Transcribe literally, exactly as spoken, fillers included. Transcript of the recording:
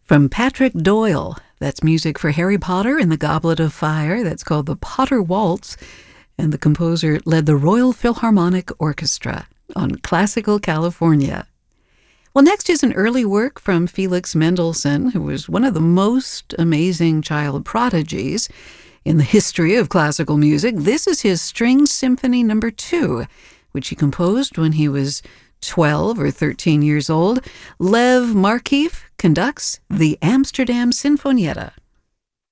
From Patrick Doyle, that's music for Harry Potter and the Goblet of Fire. That's called the Potter Waltz, and the composer led the Royal Philharmonic Orchestra on Classical California. Well, next is an early work from Felix Mendelssohn, who was one of the most amazing child prodigies in the history of classical music. This is his String Symphony Number Two, which he composed when he was twelve or thirteen years old. Lev Markieff conducts the Amsterdam Sinfonietta.